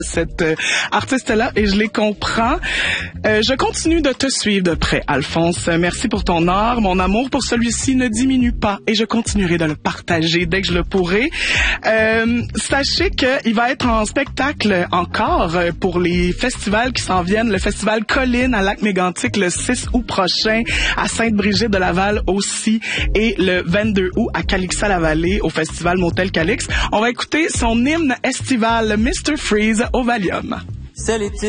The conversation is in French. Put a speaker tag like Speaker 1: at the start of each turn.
Speaker 1: Cette artiste-là et je les comprends. Je continue de te suivre de près, Alphonse. Merci pour ton art. Mon amour pour celui-ci ne diminue pas et je continuerai de le partager dès que je le pourrai. Sachez qu'il va être en spectacle encore pour les festivals qui s'en viennent. Le festival Colline à Lac-Mégantic le 6 août prochain, à Sainte-Brigitte-de-Laval aussi, et le 22 août à Calixa-la-Vallée au festival Motel Calix. On va écouter son hymne estival, Mr. Freeze, au Valium.
Speaker 2: C'est l'été.